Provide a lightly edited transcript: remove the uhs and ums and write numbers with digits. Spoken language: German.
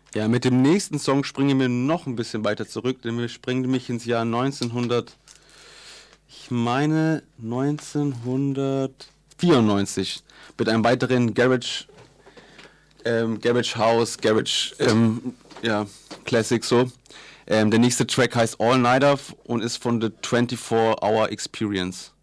Ja, mit dem nächsten Song springen wir noch ein bisschen weiter zurück, denn wir springen nämlich ins Jahr 1994 mit einem weiteren Garage House, ja, Classic so. Der nächste Track heißt All Nighter und ist von The 24 Hour Experience.